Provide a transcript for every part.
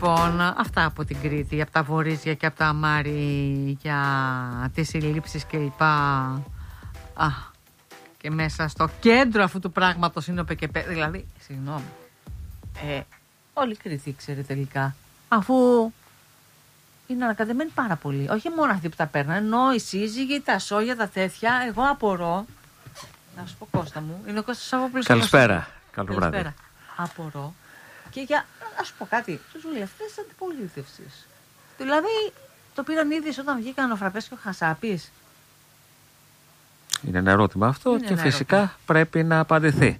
Λοιπόν, αυτά από την Κρήτη, από τα βορίζια και από τα αμάρι για τις συλλήψεις κλπ. Και μέσα στο κέντρο αυτού του πράγματος είναι ο ΠΚΠ. Δηλαδή, συγγνώμη, όλη η Κρήτη ήξερε τελικά, αφού είναι ανακατεμένοι πάρα πολύ. Όχι μόνο αυτοί που τα παίρνουν, ενώ οι σύζυγοι, τα σόγια, τα τέτοια. Εγώ απορώ. Να σου πω, Κώστα μου, είναι ο Κώστας Σαββόπουλος. Καλησπέρα. Καλό βράδυ. Απορώ. Και για να σου πω κάτι, τους βουλευτές της αντιπολίτευσης. Δηλαδή, το πήραν είδηση όταν βγήκαν ο Φραπές και ο Χασάπης. Είναι ένα ερώτημα αυτό είναι και φυσικά ερώτημα. Πρέπει να απαντηθεί.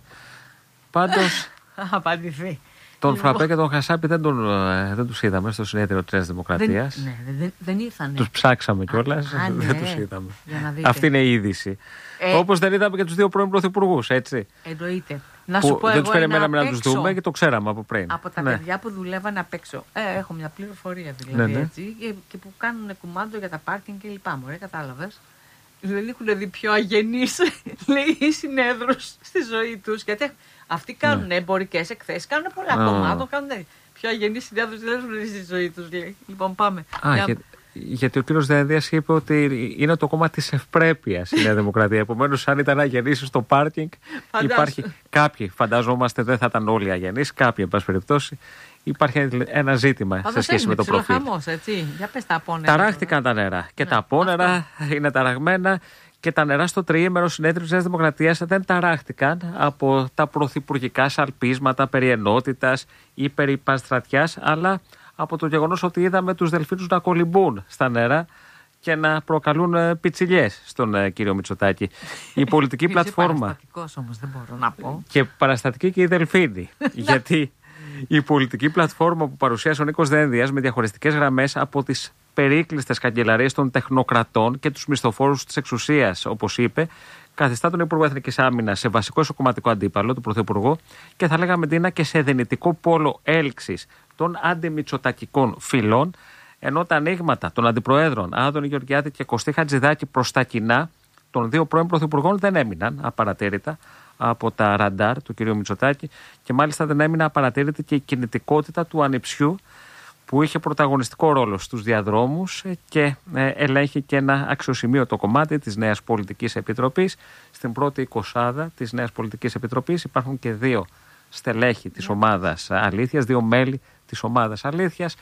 Πάντως, απαντηθεί. Τον Φραπέ και τον Χασάπη δεν τους είδαμε στο συνέδριο της Νέας Δημοκρατίας. Δεν ήρθανε. Τους ψάξαμε κιόλας, δεν τους είδαμε. Αυτή είναι η είδηση. Όπως δεν είδαμε και τους δύο πρώην πρωθυπουργούς, έτσι. Εννοείται. Να σου πω, δεν τους περιμέναμε να τους δούμε και το ξέραμε από πριν. Από τα παιδιά που δουλεύαν απ' έξω. Έχω μια πληροφορία δηλαδή, έτσι, και που κάνουν κουμάντο για τα πάρκινγκ και λοιπά. Μωρέ, κατάλαβες. Δεν έχουν δει πιο αγενείς, λέει, συνέδρους στη ζωή τους. Γιατί αυτοί κάνουν εμπορικές εκθέσεις, κάνουν πολλά κομμάτια, κάνουν πιο αγενείς συνέδρους, δεν έχουν δει στη ζωή τους, λέει. Λοιπόν, πάμε. Γιατί ο κύριος Δένδιας είπε ότι είναι το κόμμα της ευπρέπειας η Νέα Δημοκρατία. Επομένως, αν ήταν αγενείς στο πάρκινγκ, υπάρχει κάποιοι, φανταζόμαστε, δεν θα ήταν όλοι αγενείς, κάποιοι, εν πάση περιπτώσει. Υπάρχει ένα ζήτημα σε σχέση με το προφίλ. Χαμός, έτσι. Για πες τα απόνερα. Ταράχτηκαν τα νερά. Και τα απόνερα είναι ταραγμένα. Και τα νερά στο τριήμερο συνέδριο της Νέας Δημοκρατίας δεν ταράχτηκαν από τα πρωθυπουργικά σαλπίσματα περί ενότητας ή περί πανστρατιάς, αλλά από το γεγονός ότι είδαμε τους δελφίνους να κολυμπούν στα νερά και να προκαλούν πιτσιλιές στον κύριο Μητσοτάκη. Η πολιτική πλατφόρμα. Παραστατικός όμως, δεν μπορώ να πω. Και παραστατική και οι δελφίνοι. Γιατί η πολιτική πλατφόρμα που παρουσίασε ο Νίκος Δένδιας με διαχωριστικές γραμμές από τις περίκλειστες καγκελαρίες των τεχνοκρατών και τους μισθοφόρους της εξουσίας, όπως είπε, καθιστά τον Υπουργό Εθνικής Άμυνας σε βασικό εσωκομματικό αντίπαλο του Πρωθυπουργού και θα λέγαμε Ντίνα και σε δυνητικό πόλο έλξης των αντιμητσοτακικών φυλών, ενώ τα ανοίγματα των αντιπροέδρων Άδωνη Γεωργιάδη και Κωστή Χατζηδάκη προς τα κοινά των δύο πρώην πρωθυπουργών δεν έμειναν απαρατήρητα από τα ραντάρ του κ. Μητσοτάκη και μάλιστα δεν έμεινε απαρατήρητη και η κινητικότητα του ανιψιού που είχε πρωταγωνιστικό ρόλο στους διαδρόμους και ελέγχει και ένα αξιοσημείωτο κομμάτι της Νέας Πολιτικής Επιτροπής. Στην πρώτη εικοσάδα της Νέας Πολιτικής Επιτροπής υπάρχουν και δύο στελέχη της ομάδας Αλήθειας, δύο μέλη της ομάδας Αλήθειας.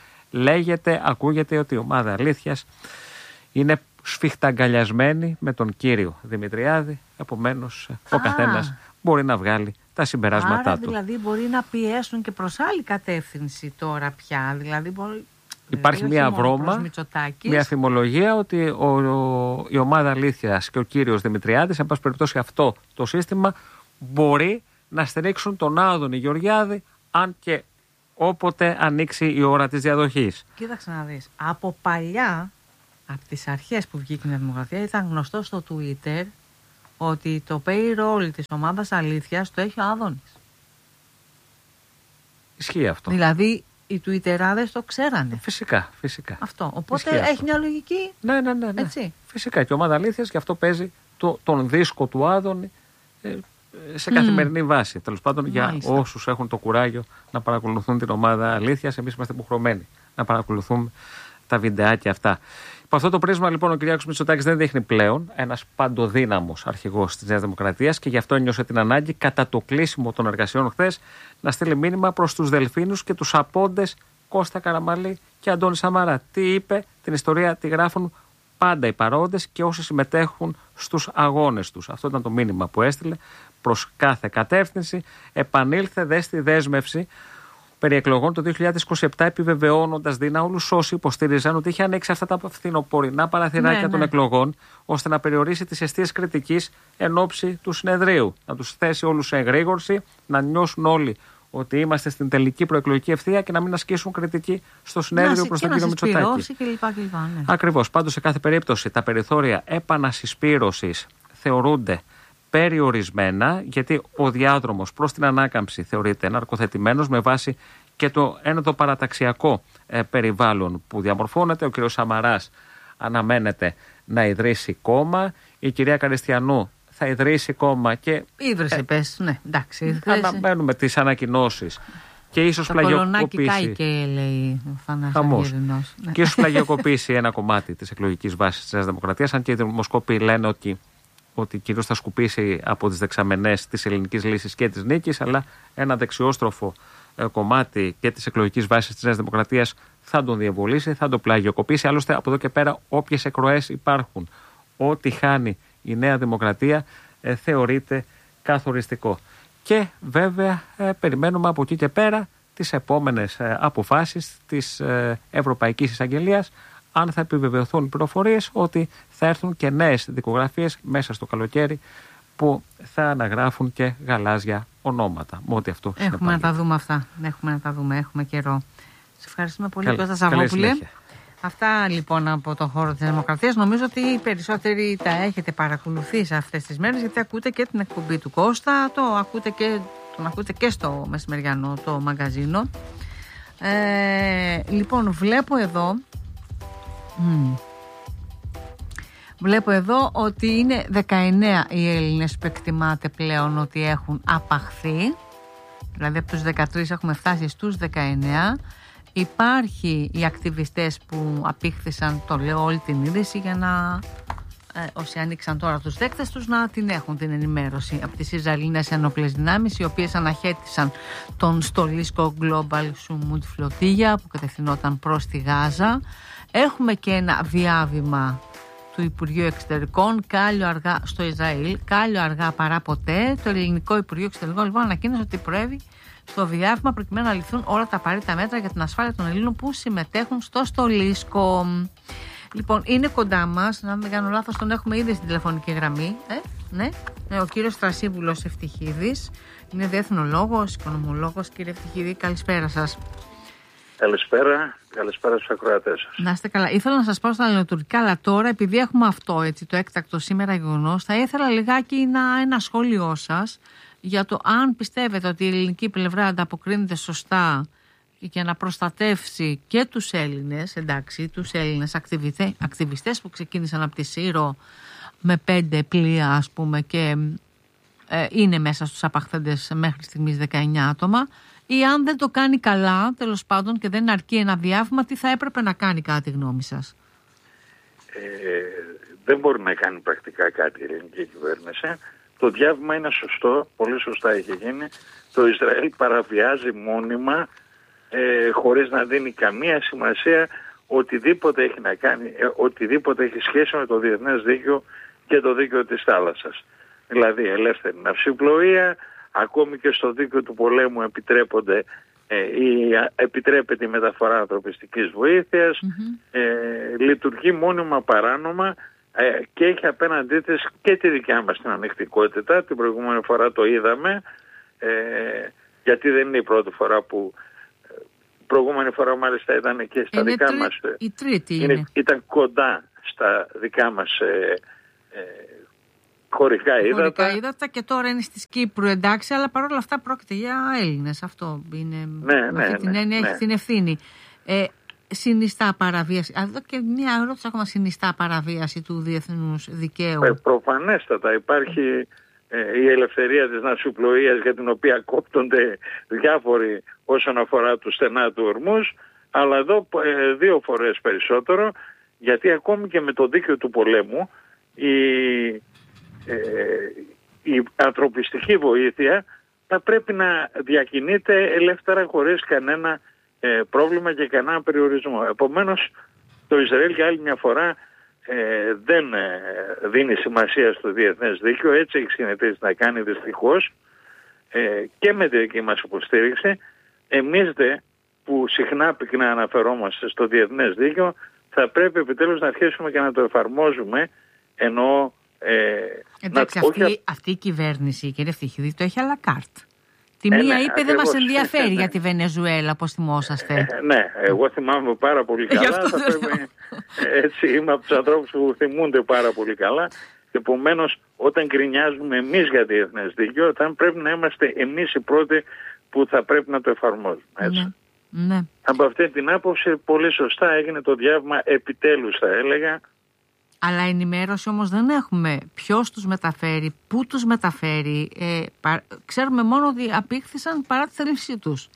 Ακούγεται ότι η ομάδα Αλήθειας είναι σφιχταγκαλιασμένη με τον κύριο Δημητριάδη. Επομένως, ο καθένας μπορεί να βγάλει τα συμπεράσματά του. Δηλαδή μπορεί να πιέσουν και προς άλλη κατεύθυνση τώρα πια. Δηλαδή υπάρχει μια βρώμα, μια φημολογία ότι η ομάδα Αλήθειας και ο κύριος Δημητριάδης, εν πάση περιπτώσει αυτό το σύστημα, μπορεί να στηρίξουν τον Άδωνη Γεωργιάδη αν και όποτε ανοίξει η ώρα της διαδοχής. Κοίταξε να δεις. Από παλιά, από τις αρχές που βγήκε η Νέα Δημοκρατία, ήταν γνωστό στο Twitter ότι το payroll της ομάδας Αλήθειας το έχει ο Άδωνης. Ισχύει αυτό. Δηλαδή οι Twitterάδες το ξέρανε. Φυσικά. Αυτό. Οπότε έχει μια λογική. Ναι. Έτσι. Φυσικά και η ομάδα Αλήθειας και αυτό παίζει τον δίσκο του Άδωνη σε καθημερινή βάση. Τέλος πάντων, για όσους έχουν το κουράγιο να παρακολουθούν την ομάδα Αλήθειας, εμείς είμαστε υποχρεωμένοι να παρακολουθούμε τα βιντεάκια αυτά. Από αυτό το πρίσμα, λοιπόν, ο Κυριάκος Μητσοτάκης δεν δείχνει πλέον ένας παντοδύναμος αρχηγός της Νέας Δημοκρατίας και γι' αυτό ένιωσε την ανάγκη, κατά το κλείσιμο των εργασιών χθες, να στείλει μήνυμα προς τους δελφίνους και τους απόντες Κώστα Καραμανλή και Αντώνη Σαμαρά. Τι είπε, την ιστορία τη γράφουν πάντα οι παρόντες και όσοι συμμετέχουν στους αγώνες τους. Αυτό ήταν το μήνυμα που έστειλε προς κάθε κατεύθυνση. Επανήλθε δε στη δέσμευση περί εκλογών το 2027, επιβεβαιώνοντας Δίνα όλους όσοι υποστήριζαν ότι είχε ανοίξει αυτά τα φθινοπορεινά παραθυράκια των εκλογών, ώστε να περιορίσει τις αιστείες κριτικής εν ώψη του συνεδρίου. Να τους θέσει όλους σε εγρήγορση, να νιώσουν όλοι ότι είμαστε στην τελική προεκλογική ευθεία και να μην ασκήσουν κριτική στο συνέδριο προς τον κύριο Μητσοτάκη. Ακριβώς. Πάντως, σε κάθε περίπτωση, τα περιθώρια επανασυσπήρωσης θεωρούνται περιορισμένα, γιατί ο διάδρομος προς την ανάκαμψη θεωρείται ναρκοθετημένος με βάση και το ένοδο παραταξιακό περιβάλλον που διαμορφώνεται. Ο κ. Σαμαράς αναμένεται να ιδρύσει κόμμα, η κυρία Καριστιανού θα ιδρύσει κόμμα και ίδρυσε, πες, ναι, εντάξει. Αναμένουμε τις ανακοινώσεις Και ίσως πλαγιοκοπήσει. Κάηκε, λέει ο Θανάσης. Και ίσως πλαγιοκοπήσει ένα κομμάτι της εκλογικής βάσης της Νέας Δημοκρατίας, αν και οι δημοσκόποι λένε ότι κυρίως θα σκουπίσει από τις δεξαμενές της ελληνικής λύσης και της νίκης, αλλά ένα δεξιόστροφο κομμάτι και της εκλογικής βάσης της Νέας Δημοκρατίας θα τον διαβολήσει, θα τον πλαγιοκοπήσει. Άλλωστε, από εδώ και πέρα, όποιες εκροές υπάρχουν, ό,τι χάνει η Νέα Δημοκρατία θεωρείται καθοριστικό. Και βέβαια περιμένουμε από εκεί και πέρα τις επόμενες αποφάσεις της Ευρωπαϊκής Εισαγγελίας, αν θα επιβεβαιωθούν οι πληροφορίες ότι θα έρθουν και νέες δικογραφίες μέσα στο καλοκαίρι που θα αναγράφουν και γαλάζια ονόματα. Με ό,τι αυτό έχουμε να τα δούμε αυτά. Έχουμε καιρό. Σε ευχαριστούμε πολύ, Κώστα Σαββόπουλε. Αυτά λοιπόν από το χώρο της Δημοκρατίας. Νομίζω ότι οι περισσότεροι τα έχετε παρακολουθήσει αυτές τις μέρες, γιατί ακούτε και την εκπομπή του Κώστα, τον ακούτε και στο μεσημεριανό το μαγκαζίνο. Λοιπόν, βλέπω εδώ ότι είναι 19 οι Έλληνες που εκτιμάται πλέον ότι έχουν απαχθεί. Δηλαδή από τους 13 έχουμε φτάσει στους 19. Υπάρχει οι ακτιβιστές που απήχθησαν, το λέω όλη την είδηση, για να όσοι ανοίξαν τώρα τους δέκτες τους να την έχουν την ενημέρωση από τις Ισραηλινές ενόπλες δυνάμεις, οι οποίες αναχέτησαν τον στολίσκο Global Sumud Flotilla που κατευθυνόταν προς τη Γάζα. Έχουμε και ένα διάβημα του Υπουργείου Εξωτερικών, κάλιο αργά στο Ισραήλ, κάλιο αργά παρά ποτέ. Το ελληνικό Υπουργείο Εξωτερικών λοιπόν ανακοίνωσε ότι προέβη στο διάβημα προκειμένου να ληφθούν όλα τα απαραίτητα μέτρα για την ασφάλεια των Ελλήνων που συμμετέχουν στο στολίσκο. Λοιπόν, είναι κοντά μας, να μην κάνω λάθος, τον έχουμε ήδη στην τηλεφωνική γραμμή. Ναι, ο κύριος Θρασίβουλος Ευτυχίδης, είναι διεθνολόγος, οικονομολόγος. Κύριε Ευτυχίδη, καλησπέρα σας. Καλησπέρα στους ακροατές σας. Να είστε καλά. Ήθελα να σας πω στα ελληνοτουρκικά, αλλά τώρα, επειδή έχουμε αυτό, έτσι, το έκτακτο σήμερα γεγονός, θα ήθελα λιγάκι ένα σχόλιο σας για το αν πιστεύετε ότι η ελληνική πλευρά ανταποκρίνεται σωστά και να προστατεύσει και τους Έλληνες, εντάξει, τους Έλληνες ακτιβιστές που ξεκίνησαν από τη Σύρο με 5 πλοία, ας πούμε, και είναι μέσα στους απαχθέντες μέχρι στιγμής 19 άτομα, ή αν δεν το κάνει καλά, τέλος πάντων, και δεν αρκεί ένα διάβημα, τι θα έπρεπε να κάνει κατά τη γνώμη σας? Δεν μπορεί να κάνει πρακτικά κάτι η ελληνική κυβέρνηση. Το διάβημα είναι σωστό, πολύ σωστά έχει γίνει. Το Ισραήλ παραβιάζει μόνιμα, χωρίς να δίνει καμία σημασία, οτιδήποτε έχει να κάνει, οτιδήποτε έχει σχέση με το διεθνές δίκαιο και το δίκαιο της θάλασσας. Δηλαδή ελεύθερη ναυσιπλοεία, ακόμη και στο δίκαιο του πολέμου επιτρέπεται η μεταφορά ανθρωπιστικής βοήθειας, λειτουργεί μόνιμα παράνομα και έχει απέναντί της και τη δικιά μας την ανοιχτικότητα. Την προηγούμενη φορά το είδαμε, γιατί δεν είναι η πρώτη φορά που... προηγούμενη φορά μάλιστα ήταν και στα δικά μας... Η τρίτη είναι. Ήταν κοντά στα δικά μας χωρικά ύδατα και τώρα είναι στη Κύπρου, εντάξει, αλλά παρόλα αυτά πρόκειται για Έλληνες. Αυτό είναι. Ναι, την έννοια έχει την ευθύνη. Συνιστά παραβίαση. Εδώ και μια ερώτηση ακόμα, συνιστά παραβίαση του διεθνούς δικαίου? Προφανέστατα υπάρχει η ελευθερία της ναυσιπλοείας, για την οποία κόπτονται διάφοροι όσον αφορά του στενά του ορμούς, αλλά εδώ 2 φορές περισσότερο, γιατί ακόμη και με το δίκαιο του πολέμου η ανθρωπιστική βοήθεια θα πρέπει να διακινείται ελεύθερα, χωρίς κανένα πρόβλημα και κανένα περιορισμό. Επομένως, το Ισραήλ για άλλη μια φορά δεν δίνει σημασία στο διεθνές δίκαιο. Έτσι έχει συνηθίσει να κάνει, δυστυχώς, και με τη δική μας υποστήριξη. Εμείς που συχνά πυκνά αναφερόμαστε στο διεθνές δίκαιο, θα πρέπει επιτέλους να αρχίσουμε και να το εφαρμόζουμε, ενώ εντάξει, αυτή η κυβέρνηση, κύριε Ευτυχίδη, το έχει à la carte. Τη μία είπε δεν μας ενδιαφέρει για τη Βενεζουέλα, όπως θυμόσαστε. Ναι, εγώ θυμάμαι πάρα πολύ καλά. Έτσι είμαι από τους ανθρώπους που θυμούνται πάρα πολύ καλά. Επομένως, όταν γκρινιάζουμε εμείς για διεθνές δίκαιο, θα πρέπει να είμαστε εμείς οι πρώτοι που θα πρέπει να το εφαρμόζουμε. Έτσι. Ναι. Από αυτή την άποψη, πολύ σωστά έγινε το διάβημα, επιτέλους θα έλεγα. Αλλά ενημέρωση όμως δεν έχουμε. Ποιος τους μεταφέρει, πού τους μεταφέρει. Ξέρουμε μόνο ότι απήχθησαν παρά τη θέλησή τους.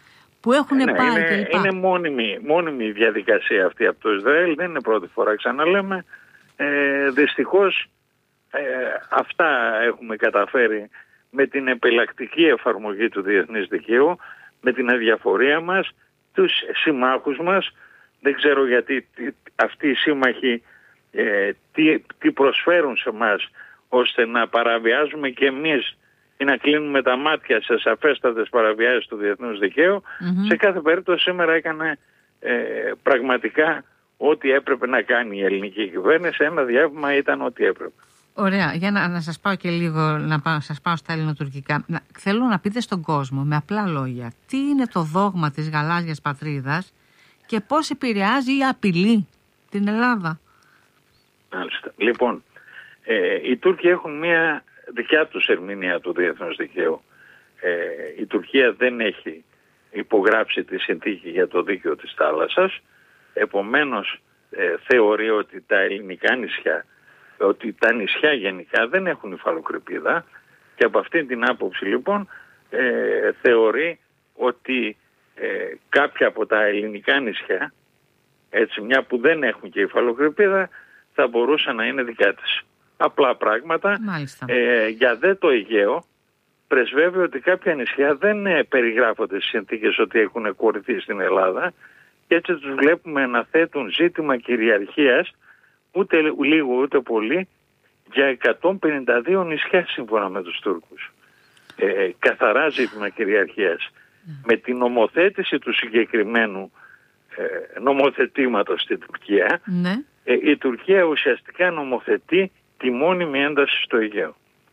που έχουν πάει κλπ. Είναι μόνιμη διαδικασία αυτή από το Ισραήλ, δεν είναι πρώτη φορά, ξαναλέμε. Δυστυχώς αυτά έχουμε καταφέρει με την επιλακτική εφαρμογή του διεθνής δικαίου, με την αδιαφορία μας, τους συμμάχους μας. Δεν ξέρω γιατί αυτοί οι σύμμαχοι τι προσφέρουν σε μας ώστε να παραβιάζουμε και εμείς ή να κλείνουμε τα μάτια σε σαφέστατες παραβιάσεις του διεθνούς δικαίου. Σε κάθε περίπτωση σήμερα έκανε πραγματικά ό,τι έπρεπε να κάνει η ελληνική κυβέρνηση. Ένα διάβημα ήταν ό,τι έπρεπε. Ωραία. Για να σας πάω και λίγο, σας πάω στα ελληνοτουρκικά. Θέλω να πείτε στον κόσμο με απλά λόγια τι είναι το δόγμα της γαλάζιας πατρίδας και πώς επηρεάζει ή απειλεί την Ελλάδα. Μάλιστα. Λοιπόν, οι Τούρκοι έχουν μια δικιά τους ερμηνεία του διεθνούς δικαίου. Η Τουρκία δεν έχει υπογράψει τη συνθήκη για το δίκαιο της θάλασσας. Επομένως θεωρεί ότι τα ελληνικά νησιά, ότι τα νησιά γενικά δεν έχουν υφαλοκρηπίδα, και από αυτήν την άποψη λοιπόν θεωρεί ότι κάποια από τα ελληνικά νησιά, έτσι, μια που δεν έχουν και υφαλοκρηπίδα, θα μπορούσαν να είναι δικά της. Απλά πράγματα. Για δε το Αιγαίο πρεσβεύει ότι κάποια νησιά δεν περιγράφονται στις συνθήκες ότι έχουν κορυφθεί στην Ελλάδα, και έτσι τους βλέπουμε να θέτουν ζήτημα κυριαρχίας, ούτε λίγο ούτε πολύ, για 152 νησιά σύμφωνα με τους Τούρκους. Καθαρά ζήτημα κυριαρχίας. Με την νομοθέτηση του συγκεκριμένου νομοθετήματος στην Τουρκία, η Τουρκία ουσιαστικά νομοθετεί τη μόνιμη ένταση στο Αιγαίο.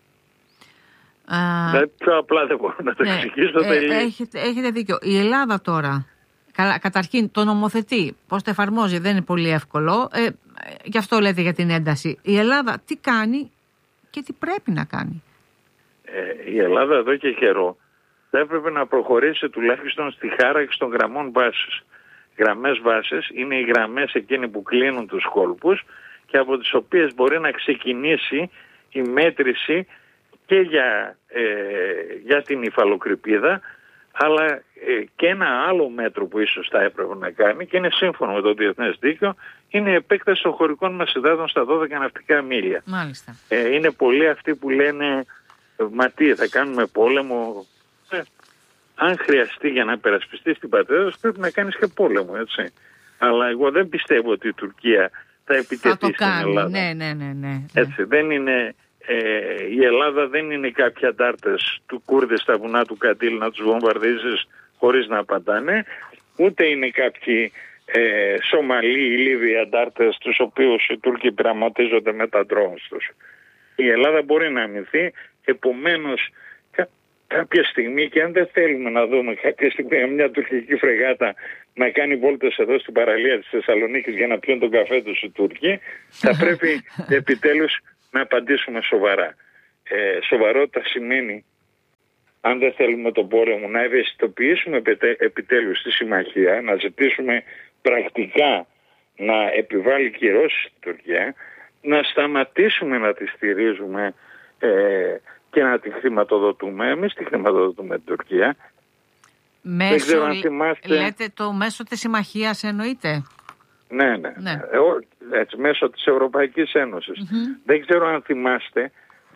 Δηλαδή πιο απλά δεν μπορώ να το εξηγήσω. Έχετε δίκιο. Η Ελλάδα τώρα, καταρχήν το νομοθετεί, πώς το εφαρμόζει δεν είναι πολύ εύκολο, γι' αυτό λέτε για την ένταση. Η Ελλάδα τι κάνει και τι πρέπει να κάνει? Η Ελλάδα εδώ και καιρό θα έπρεπε να προχωρήσει τουλάχιστον στη χάραξη των γραμμών βάσης. Γραμμές βάσης είναι οι γραμμές εκείνοι που κλείνουν τους κόλπους και από τις οποίες μπορεί να ξεκινήσει η μέτρηση και για την υφαλοκρηπίδα, αλλά και ένα άλλο μέτρο που ίσως θα έπρεπε να κάνει, και είναι σύμφωνο με το διεθνές δίκαιο, είναι η επέκταση των χωρικών μας υδάτων στα 12 ναυτικά μίλια. Μάλιστα. Είναι πολλοί αυτοί που λένε μα τι, θα κάνουμε πόλεμο? Αν χρειαστεί για να υπερασπιστείς την πατρίδα σου πρέπει να κάνεις και πόλεμο, έτσι. Αλλά εγώ δεν πιστεύω ότι η Τουρκία θα επιτεθεί στην Ελλάδα. Ναι. Έτσι, δεν είναι, η Ελλάδα δεν είναι κάποια αντάρτες του Κούρδες στα βουνά του Καντήλ να τους βομβαρδίζεις χωρίς να απαντάνε, ούτε είναι κάποιοι Σομαλοί ή Λίβοι αντάρτες τους οποίους οι Τούρκοι πειραματίζονται με τα ντρόουνς τους. Η Ελλάδα μπορεί να αμυνθεί, επομένως κάποια στιγμή, και αν δεν θέλουμε να δούμε κάποια στιγμή μια τουρκική φρεγάτα να κάνει βόλτες εδώ στην παραλία της Θεσσαλονίκης για να πιούν τον καφέ τους οι Τούρκοι, θα πρέπει επιτέλους να απαντήσουμε σοβαρά. Σοβαρότητα σημαίνει, αν δεν θέλουμε τον πόλεμο, να ευαισθητοποιήσουμε επιτέλους τη συμμαχία, να ζητήσουμε πρακτικά να επιβάλλει κυρώσεις στην Τουρκία, να σταματήσουμε να τη στηρίζουμε και να τη χρηματοδοτούμε. Εμείς τη χρηματοδοτούμε την Τουρκία. Δεν ξέρω αν θυμάστε... Λέτε το μέσο της συμμαχίας εννοείται? Ναι. Έτσι, μέσω της Ευρωπαϊκής Ένωσης. Δεν ξέρω αν θυμάστε,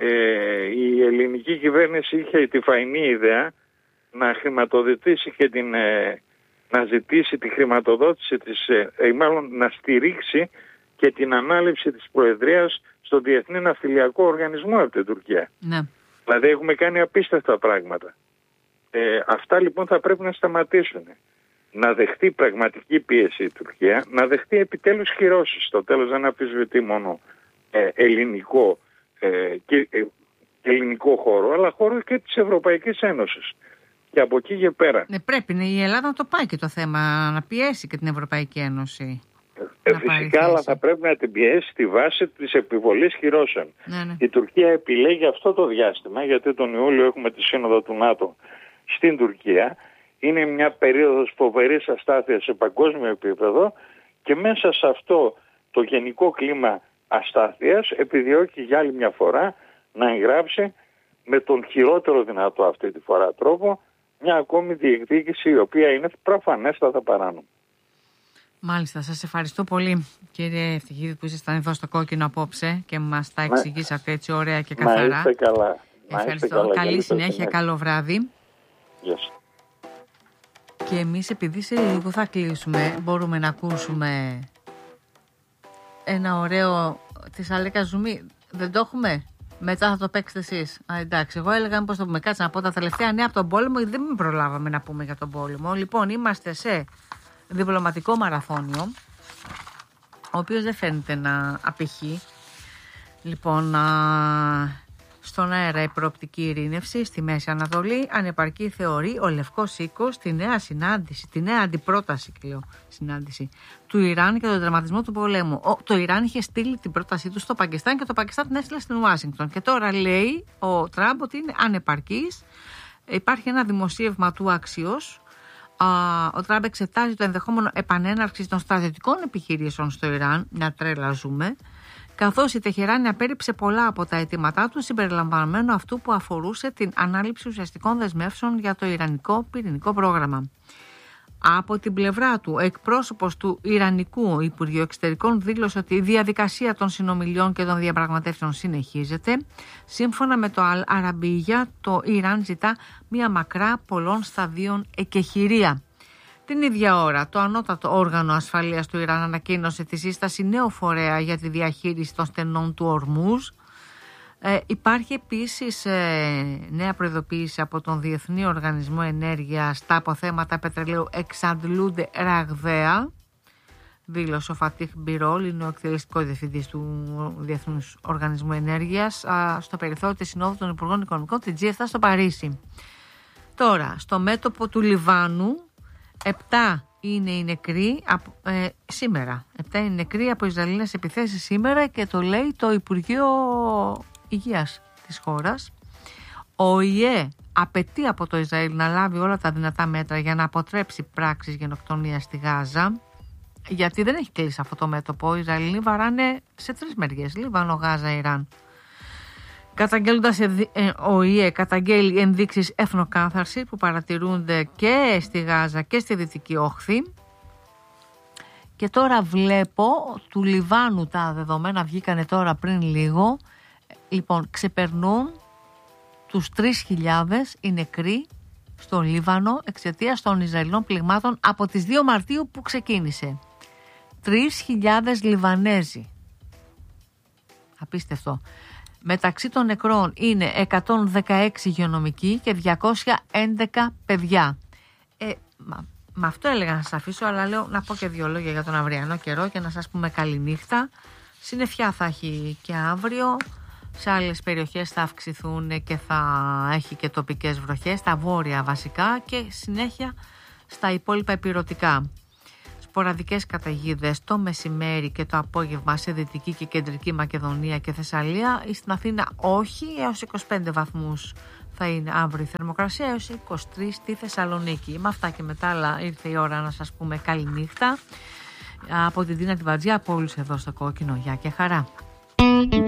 η ελληνική κυβέρνηση είχε τη φαϊνή ιδέα να χρηματοδοτήσει και να ζητήσει τη χρηματοδότηση μάλλον να στηρίξει και την ανάληψη της Προεδρίας στο Διεθνή Ναυτιλιακό Οργανισμό από την Τουρκία. Ναι. Δηλαδή έχουμε κάνει απίστευτα πράγματα. Αυτά λοιπόν θα πρέπει να σταματήσουν. Να δεχτεί πραγματική πίεση η Τουρκία, να δεχτεί επιτέλους κυρώσεις. Στο τέλος δεν αμφισβητεί μόνο ελληνικό χώρο, αλλά χώρο και της Ευρωπαϊκής Ένωσης. Και από εκεί και πέρα. Ναι, πρέπει η Ελλάδα να το πάει και το θέμα, να πιέσει και την Ευρωπαϊκή Ένωση. Φυσικά, αλλά θα πρέπει να την πιέσει στη βάση της επιβολής κυρώσεων. Ναι. Η Τουρκία επιλέγει αυτό το διάστημα, γιατί τον Ιούλιο έχουμε τη Σύνοδο του ΝΑΤΟ στην Τουρκία. Είναι μια περίοδος φοβερής αστάθειας σε παγκόσμιο επίπεδο και μέσα σε αυτό το γενικό κλίμα αστάθειας επιδιώκει για άλλη μια φορά να εγγράψει με τον χειρότερο δυνατό αυτή τη φορά τρόπο μια ακόμη διεκδίκηση η οποία είναι προφανέστατα παράνομη. Μάλιστα, σας ευχαριστώ πολύ κύριε Ευτυχίδη που ήσασταν εδώ στο Κόκκινο απόψε και μας τα εξηγήσατε έτσι ωραία και καθαρά. Να είστε καλά. Ευχαριστώ. Καλή συνέχεια, καλό βράδυ. Yes. Και εμείς επειδή σε λίγο θα κλείσουμε, μπορούμε να ακούσουμε ένα ωραίο της Αλέκα Ζουμί. Δεν το έχουμε? Μετά θα το παίξετε εσείς. Εντάξει, εγώ έλεγα μήπως το πούμε. Κάτσε να πω τα τελευταία νέα από τον πόλεμο, γιατί δεν προλάβαμε να πούμε για τον πόλεμο. Λοιπόν, είμαστε σε διπλωματικό μαραθώνιο, ο οποίος δεν φαίνεται να απηχεί. Λοιπόν, στον αέρα η προοπτική ειρήνευση στη Μέση Ανατολή, ανεπαρκή θεωρεί ο Λευκός Οίκος τη νέα συνάντηση, τη νέα αντιπρόταση συνάντηση του Ιράν και τον τερματισμό του πολέμου. Το Ιράν είχε στείλει την πρότασή του στο Πακιστάν και το Πακιστάν την έστειλε στην Ουάσιγκτον. Και τώρα λέει ο Τραμπ ότι είναι ανεπαρκής. Υπάρχει ένα δημοσίευμα του Axios. Ο Τραμπ εξετάζει το ενδεχόμενο επανέναρξης των στρατιωτικών επιχειρήσεων στο Ιράν, μια τρέλα ζούμε, καθώς η Τεχεράνη απέρριψε πολλά από τα αιτήματά του, συμπεριλαμβανομένου αυτού που αφορούσε την ανάληψη ουσιαστικών δεσμεύσεων για το ιρανικό πυρηνικό πρόγραμμα. Από την πλευρά του, ο εκπρόσωπος του Ιρανικού Υπουργείου Εξωτερικών δήλωσε ότι η διαδικασία των συνομιλιών και των διαπραγματεύσεων συνεχίζεται. Σύμφωνα με το Al Arabiya, το Ιράν ζητά μια μακρά πολλών σταδίων εκεχηρία. Την ίδια ώρα, το ανώτατο όργανο ασφαλείας του Ιράν ανακοίνωσε τη σύσταση νέου φορέα για τη διαχείριση των στενών του Ορμούζ. Υπάρχει επίσης νέα προειδοποίηση από τον Διεθνή Οργανισμό Ενέργειας. Τα αποθέματα πετρελαίου εξαντλούνται ραγδαία, δήλωσε ο Φατίχ Μπιρόλ, είναι ο εκτελεστικός διευθυντής του Διεθνούς Οργανισμού Ενέργειας, στο περιθώριο της Συνόδου των Υπουργών Οικονομικών, την G7 στο Παρίσι. Τώρα, στο μέτωπο του Λιβάνου, 7 είναι οι νεκροί σήμερα. 7 είναι νεκροί από Ισραηλινές επιθέσεις σήμερα και το λέει το Υπουργείο Υγείας της χώρας. Ο ΙΕ απαιτεί από το Ισραήλ να λάβει όλα τα δυνατά μέτρα για να αποτρέψει πράξεις γενοκτονίας στη Γάζα, γιατί δεν έχει κλείσει αυτό το μέτωπο. Οι Ισραηλοί βαράνε σε 3 μεριές, Λίβανο, Γάζα, Ιράν. Καταγγέλλοντας, ο ΙΕ καταγγέλει ενδείξεις εθνοκάθαρσης που παρατηρούνται και στη Γάζα και στη Δυτική Όχθη. Και τώρα βλέπω του Λιβάνου τα δεδομένα βγήκανε τώρα πριν λίγο. Λοιπόν, ξεπερνούν τους 3.000 οι νεκροί στο Λίβανο εξαιτίας των Ισραηλινών πληγμάτων από τις 2 Μαρτίου που ξεκίνησε. 3.000 Λιβανέζοι. Απίστευτο. Μεταξύ των νεκρών είναι 116 υγειονομικοί και 211 παιδιά. Με αυτό έλεγα να σας αφήσω, αλλά λέω να πω και 2 λόγια για τον αυριανό καιρό και να σας πούμε καληνύχτα. Συννεφιά θα έχει και αύριο. Σε άλλες περιοχές θα αυξηθούν και θα έχει και τοπικές βροχές, στα βόρεια βασικά, και συνέχεια στα υπόλοιπα ηπειρωτικά. Σποραδικές καταιγίδες το μεσημέρι και το απόγευμα σε Δυτική και Κεντρική Μακεδονία και Θεσσαλία. Στην Αθήνα όχι, έως 25 βαθμούς θα είναι αύριο η θερμοκρασία, έως 23 στη Θεσσαλονίκη. Με αυτά και μετά άλλα ήρθε η ώρα να σας πούμε καληνύχτα. Από την Τίνα Τιβατζή, από όλους εδώ στο Κόκκινο, γεια και χαρά.